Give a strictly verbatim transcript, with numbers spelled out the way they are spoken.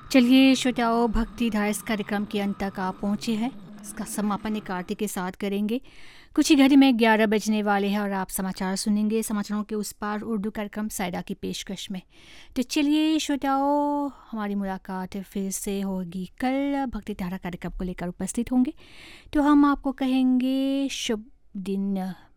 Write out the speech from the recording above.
चलिए श्रोताओं, भक्ति धारा इस कार्यक्रम के अंत तक आप पहुँचे हैं। इसका समापन एक आरती के साथ करेंगे। कुछ ही घड़ी में ग्यारह बजने वाले हैं और आप समाचार सुनेंगे। समाचारों के उस पार उर्दू कार्यक्रम सायदा की पेशकश में। तो चलिए श्रोताओं, हमारी मुलाकात फिर से होगी कल। भक्ति धारा कार्यक्रम को लेकर उपस्थित होंगे तो हम आपको कहेंगे शुभ दिन।